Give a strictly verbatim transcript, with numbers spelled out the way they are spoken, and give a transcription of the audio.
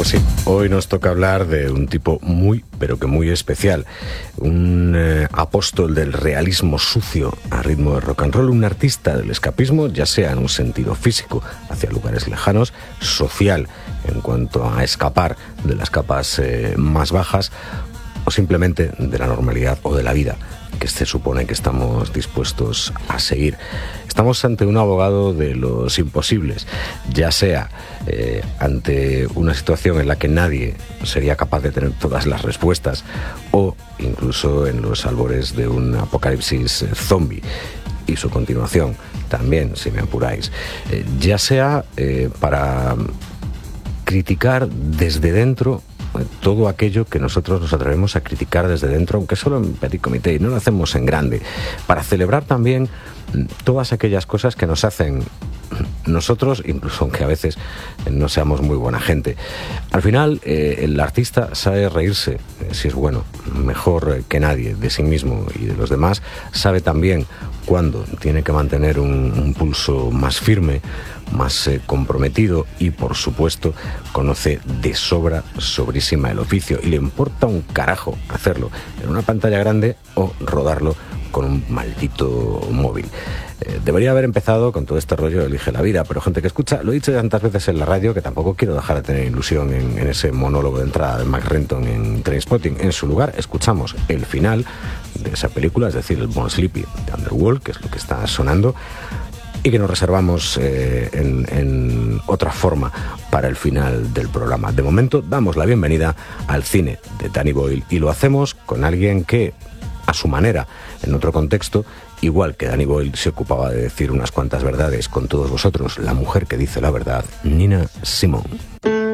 sí, hoy nos toca hablar de un tipo muy, pero que muy especial. Un eh, apóstol del realismo sucio a ritmo de rock and roll, un artista del escapismo, ya sea en un sentido físico, hacia lugares lejanos, social, en cuanto a escapar de las capas eh, más bajas, o simplemente de la normalidad o de la vida que se supone que estamos dispuestos a seguir. Estamos ante un abogado de los imposibles, ya sea eh, ante una situación en la que nadie sería capaz de tener todas las respuestas, o incluso en los albores de un apocalipsis eh, zombie y su continuación también, si me apuráis, eh, ya sea eh, para criticar desde dentro todo aquello que nosotros nos atrevemos a criticar desde dentro, aunque solo en petit comité, y no lo hacemos en grande, para celebrar también todas aquellas cosas que nos hacen nosotros, incluso aunque a veces no seamos muy buena gente. Al final, eh, el artista sabe reírse, eh, si es bueno, mejor que nadie, de sí mismo y de los demás. Sabe también cuándo tiene que mantener un, un pulso más firme, más eh, comprometido, y por supuesto conoce de sobra, sobrísima el oficio, y le importa un carajo hacerlo en una pantalla grande o rodarlo con un maldito móvil. Eh, debería haber empezado con todo este rollo de Elige la Vida, pero gente que escucha, lo he dicho ya tantas veces en la radio que tampoco quiero dejar de tener ilusión en, en ese monólogo de entrada de Mac Renton en Trainspotting. En su lugar, escuchamos el final de esa película, es decir, el Born Sleepy de Underworld, que es lo que está sonando, y que nos reservamos eh, en, en otra forma para el final del programa. De momento, damos la bienvenida al cine de Danny Boyle, y lo hacemos con alguien que, a su manera, en otro contexto, igual que Danny Boyle se ocupaba de decir unas cuantas verdades con todos vosotros, la mujer que dice la verdad, Nina Simone.